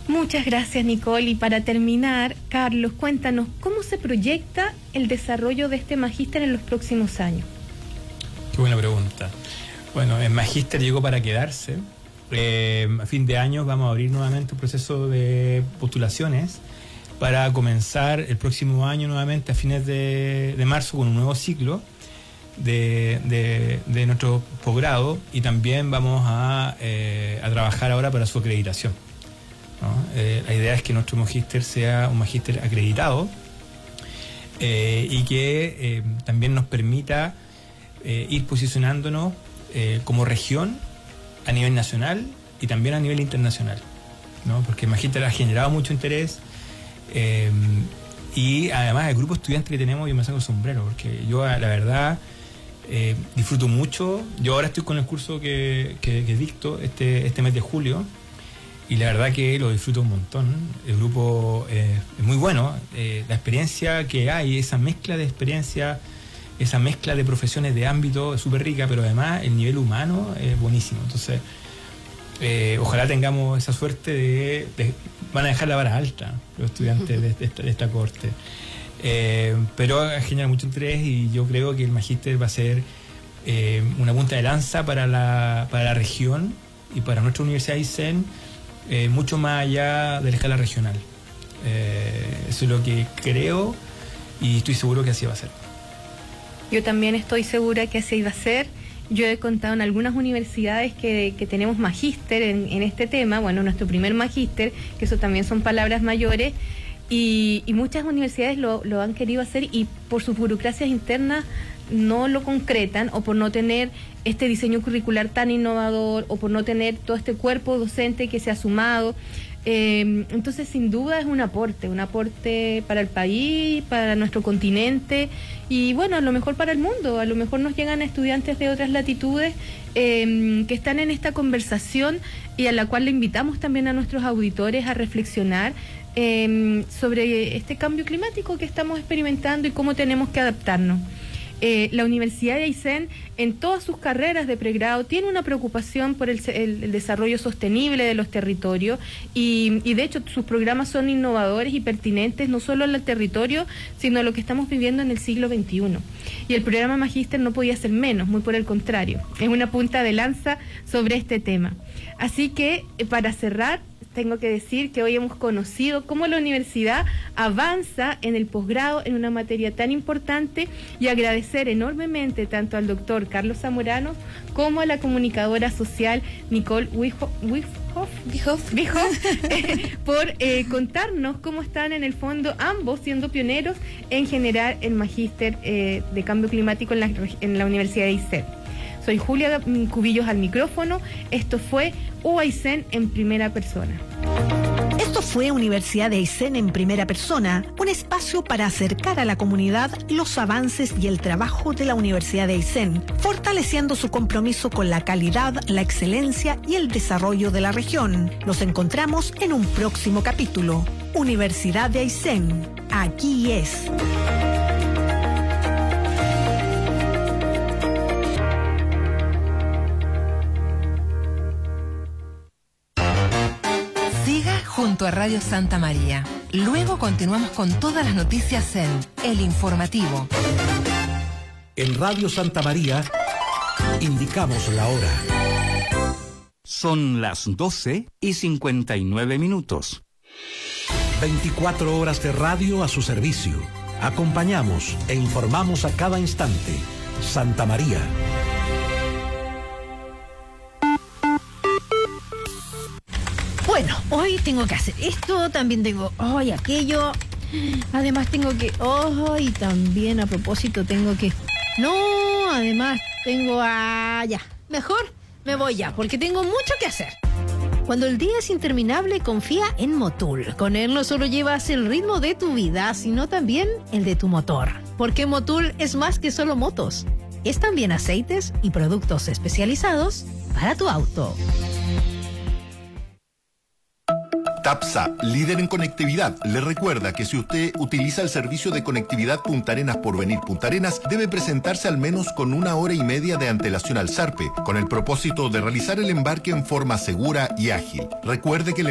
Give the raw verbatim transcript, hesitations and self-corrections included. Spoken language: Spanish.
Muchas gracias, Nicole. Y para terminar, Carlos, cuéntanos, ¿cómo se proyecta el desarrollo de este magíster en los próximos años? Qué buena pregunta. Bueno, el magíster llegó para quedarse. Eh, a fin de año vamos a abrir nuevamente un proceso de postulaciones para comenzar el próximo año nuevamente a fines de, de marzo con un nuevo ciclo de, de, de nuestro posgrado, y también vamos a, eh, a trabajar ahora para su acreditación, ¿no? Eh, la idea es que nuestro magíster sea un magíster acreditado eh, y que eh, también nos permita eh, ir posicionándonos eh, como región a nivel nacional y también a nivel internacional, ¿no? Porque el magíster ha generado mucho interés eh, y además el grupo estudiante que tenemos, yo me saco el sombrero, porque yo la verdad eh, disfruto mucho. Yo ahora estoy con el curso que, que, que dicto este, este mes de julio, y la verdad que lo disfruto un montón. El grupo eh, es muy bueno, eh, la experiencia que hay, esa mezcla de experiencia, esa mezcla de profesiones de ámbito es súper rica, pero además el nivel humano es buenísimo. Entonces, eh, ojalá tengamos esa suerte de, de... Van a dejar la vara alta los estudiantes de, de, esta, de esta corte. Eh, pero genera mucho interés, y yo creo que el magíster va a ser eh, una punta de lanza para la, para la región y para nuestra Universidad de Aysén, eh, mucho más allá de la escala regional. Eh, eso es lo que creo, y estoy seguro que así va a ser. Yo también estoy segura que así va a ser. Yo he contado en algunas universidades que, que tenemos magíster en, en este tema, bueno, nuestro primer magíster, que eso también son palabras mayores, y, y muchas universidades lo, lo han querido hacer, y por sus burocracias internas no lo concretan, o por no tener este diseño curricular tan innovador, o por no tener todo este cuerpo docente que se ha sumado. Eh, entonces, sin duda es un aporte, un aporte para el país, para nuestro continente, y bueno, a lo mejor para el mundo. A lo mejor nos llegan estudiantes de otras latitudes eh, que están en esta conversación, y a la cual le invitamos también a nuestros auditores a reflexionar eh, sobre este cambio climático que estamos experimentando y cómo tenemos que adaptarnos. Eh, la Universidad de Aysén, en todas sus carreras de pregrado, tiene una preocupación por el, el, el desarrollo sostenible de los territorios, y, y de hecho sus programas son innovadores y pertinentes no solo al territorio, sino a lo que estamos viviendo en el siglo veintiuno. Y el programa Magíster no podía ser menos, muy por el contrario, es una punta de lanza sobre este tema. Así que, eh, para cerrar, tengo que decir que hoy hemos conocido cómo la universidad avanza en el posgrado en una materia tan importante, y agradecer enormemente tanto al doctor Carlos Zamorano como a la comunicadora social Nicole Wijhoff, Wijhoff, Wijhoff, eh, por eh, contarnos cómo están en el fondo ambos siendo pioneros en generar el magíster eh, de cambio climático en la, en la Universidad de Aysén. Soy Julia Cubillos al micrófono. Esto fue U Aysén en primera persona. Esto fue Universidad de Aysén en primera persona, un espacio para acercar a la comunidad los avances y el trabajo de la Universidad de Aysén, fortaleciendo su compromiso con la calidad, la excelencia y el desarrollo de la región. Nos encontramos en un próximo capítulo. Universidad de Aysén, aquí es. Junto a Radio Santa María. Luego continuamos con todas las noticias en El Informativo. En Radio Santa María indicamos la hora. Son las doce y cincuenta y nueve minutos. veinticuatro horas de radio a su servicio. Acompañamos e informamos a cada instante. Santa María. Bueno, hoy tengo que hacer esto, también tengo hoy aquello, además tengo que, oh, y también a propósito tengo que, no, además tengo, ah, ya, mejor me voy ya, porque tengo mucho que hacer. Cuando el día es interminable, confía en Motul. Con él no solo llevas el ritmo de tu vida, sino también el de tu motor. Porque Motul es más que solo motos, es también aceites y productos especializados para tu auto. TAPSA, líder en conectividad, le recuerda que si usted utiliza el servicio de conectividad Punta Arenas por venir Punta Arenas, debe presentarse al menos con una hora y media de antelación al SARPE, con el propósito de realizar el embarque en forma segura y ágil. Recuerde que el